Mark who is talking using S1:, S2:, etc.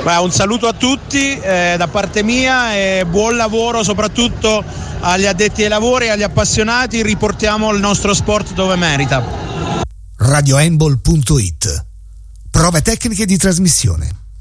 S1: Un saluto a tutti da parte mia e buon lavoro soprattutto agli addetti ai lavori e agli appassionati. Riportiamo il nostro sport dove merita.
S2: radiohandball.it. Prove tecniche di trasmissione.